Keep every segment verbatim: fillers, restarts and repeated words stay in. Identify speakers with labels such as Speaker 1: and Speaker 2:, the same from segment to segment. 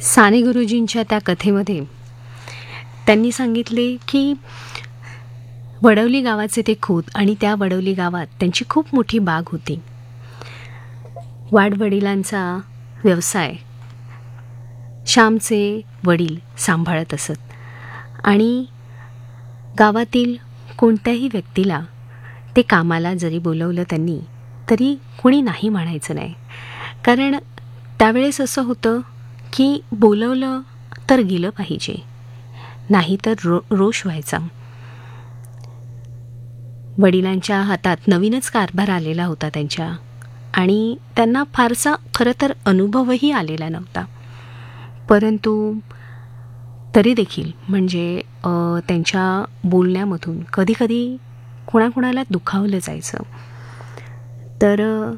Speaker 1: साने गुरुजींच्या त्या कथेमध्ये त्यांनी सांगितले की वडवली गावाचे ते खोत आणि त्या वडवली गावात त्यांची खूप मोठी बाग होती. वाडवडिलांचा व्यवसाय श्यामचे वडील सांभाळत असत आणि गावातील कोणत्याही व्यक्तीला ते कामाला जरी बोलवलं त्यांनी तरी कोणी नाही म्हणायचं नाही. कारण त्यावेळेस असं होतं की बोलवलं तर गेलं पाहिजे, नाही तर रो रोष व्हायचा. वडिलांच्या हातात नवीनच कारभार आलेला होता त्यांच्या आणि त्यांना फारसा खरं तर अनुभवही आलेला नव्हता. परंतु तरी देखील म्हणजे त्यांच्या बोलण्यामधून कधीकधी कुणाकुणाला दुखावलं जायचं. तर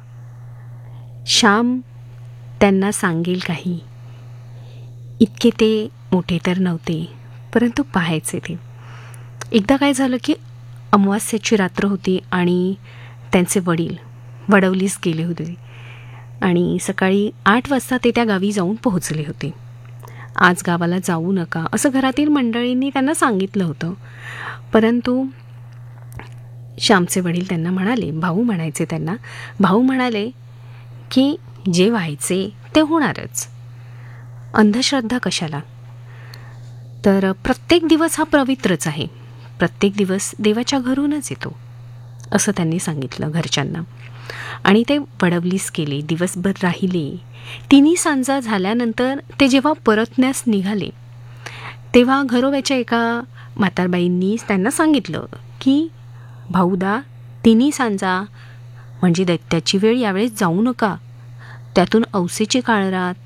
Speaker 1: श्याम त्यांना सांगेल काही, इतके ते मोठे तर नव्हते परंतु पाहायचे ते. एकदा काय झालं की अमावास्येची रात्र होती आणि त्यांचे वडील वडवलीस गेले होते आणि सकाळी आठ वाजता ते त्या गावी जाऊन पोहोचले होते. आज गावाला जाऊ नका असं घरातील मंडळींनी त्यांना सांगितलं होतं. परंतु श्यामचे वडील त्यांना म्हणाले, भाऊ म्हणायचे त्यांना, भाऊ म्हणाले की जे व्हायचे ते होणारच, अंधश्रद्धा कशाला. तर प्रत्येक दिवस हा पवित्रच आहे, प्रत्येक दिवस देवाच्या घरूनच येतो असं त्यांनी सांगितलं घरच्यांना. आणि ते वडवलीस गेले, दिवसभर राहिले. तिन्ही सांजा झाल्यानंतर ते जेव्हा परतण्यास निघाले तेव्हा घरोब्याच्या एका म्हातारबाईंनी त्यांना सांगितलं की भाऊदा, तिन्ही सांजा म्हणजे दैत्याची वेळ यावेळेस जाऊ नका, त्यातून औसेची काळ राहत.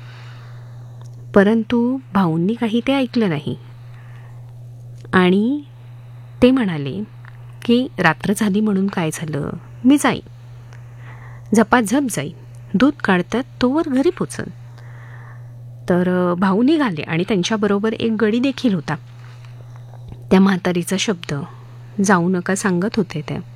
Speaker 1: परंतु भाऊंनी काही ते ऐकलं नाही आणि ते म्हणाले की रात्र झाली म्हणून काय झालं, मी जाईन, झपाझप जाईन, दूध काढतात तोवर घरी पोचन. तर भाऊ निघाले आणि त्यांच्याबरोबर एक गडी देखील होता. त्या म्हातारीचा शब्द जाऊ नका सांगत होते ते.